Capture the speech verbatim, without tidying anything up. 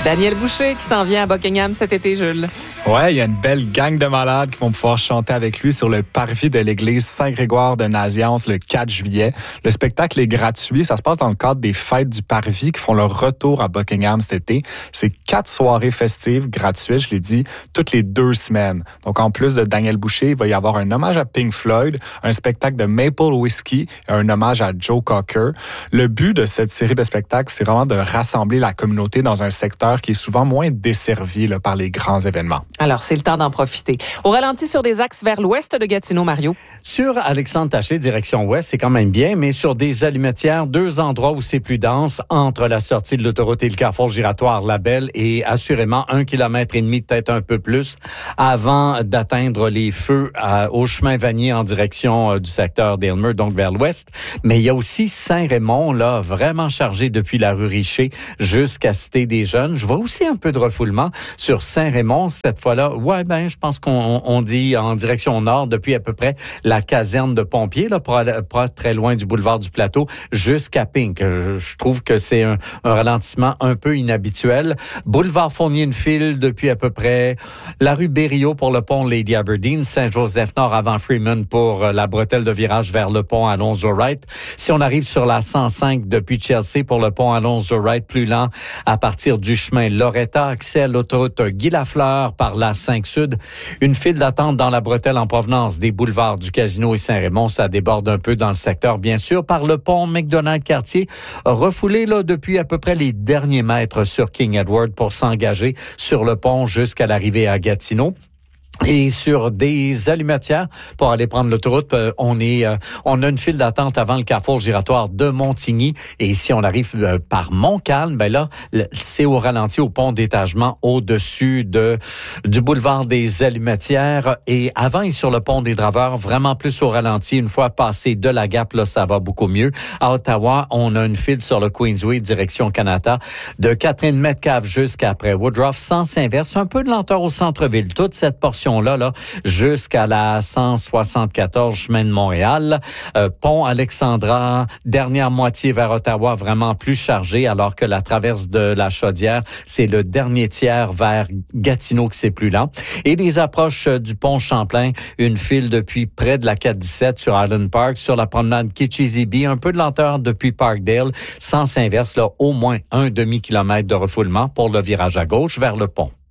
Daniel Boucher qui s'en vient à Buckingham cet été, Jules. Ouais, il y a une belle gang de malades qui vont pouvoir chanter avec lui sur le parvis de l'église Saint-Grégoire de Nazianze le quatre juillet. Le spectacle est gratuit. Ça se passe dans le cadre des fêtes du parvis qui font leur retour à Buckingham cet été. C'est quatre soirées festives gratuites, je l'ai dit, toutes les deux semaines. Donc, en plus de Daniel Boucher, il va y avoir un hommage à Pink Floyd, un spectacle de Maple Whiskey et un hommage à Joe Cocker. Le but de cette série de spectacles, c'est vraiment de rassembler la communauté dans un secteur qui est souvent moins desservi là, par les grands événements. Alors, c'est le temps d'en profiter. Au ralenti sur des axes vers l'ouest de Gatineau, Mario. Sur Alexandre Taché, direction ouest, c'est quand même bien, mais sur des allumetières, deux endroits où c'est plus dense, entre la sortie de l'autoroute et le carrefour giratoire Labelle, et assurément un kilomètre et demi, peut-être un peu plus, avant d'atteindre les feux à, au chemin Vanier en direction euh, du secteur d'Aylmer, donc vers l'ouest. Mais il y a aussi Saint-Raymond, là, vraiment chargé depuis la rue Richer jusqu'à Cité des Jeunes. Je vois aussi un peu de refoulement sur Saint-Raymond, cette fois-là. Ouais, ben, je pense qu'on on dit en direction nord depuis à peu près la caserne de pompiers, là, pas, pas très loin du boulevard du Plateau, jusqu'à Pink. Je, je trouve que c'est un, un ralentissement un peu inhabituel. Boulevard Fournier, une file depuis à peu près la rue Berriot pour le pont Lady Aberdeen, Saint-Joseph-Nord avant Freeman pour la bretelle de virage vers le pont Alonzo-Wright. Si on arrive sur la cent cinq depuis Chelsea pour le pont Alonzo-Wright, plus lent à partir du chemin Loretta, accès à l'autoroute Guy Lafleur par la cinq Sud. Une file d'attente dans la bretelle en provenance des boulevards du Casino et Saint-Raymond. Ça déborde un peu dans le secteur, bien sûr, par le pont McDonald-Cartier, refoulé là depuis à peu près les derniers mètres sur King Edward pour s'engager sur le pont jusqu'à l'arrivée à Gatineau. Et sur des allumetières, pour aller prendre l'autoroute, euh, on est, euh, on a une file d'attente avant le carrefour giratoire de Montigny. Et si on arrive euh, par Montcalm, ben là, c'est au ralenti au pont d'étagement au-dessus de du boulevard des Allumetières. Et avant et sur le pont des Draveurs, vraiment plus au ralenti. Une fois passé de la Gap, là, ça va beaucoup mieux. À Ottawa, on a une file sur le Queensway, direction Canada, de Catherine Metcalfe jusqu'après Woodruff, sens inverse. Un peu de lenteur au centre-ville. Toute cette portion là, là jusqu'à la cent soixante-quatorze chemin de Montréal. Euh, pont Alexandra, dernière moitié vers Ottawa, vraiment plus chargé, alors que la traverse de la Chaudière, c'est le dernier tiers vers Gatineau que c'est plus lent. Et des approches du pont Champlain, une file depuis près de la quatre dix-sept sur Island Park, sur la promenade Kitchizibee, un peu de lenteur depuis Parkdale, sens inverse, là, au moins un demi-kilomètre de refoulement pour le virage à gauche vers le pont.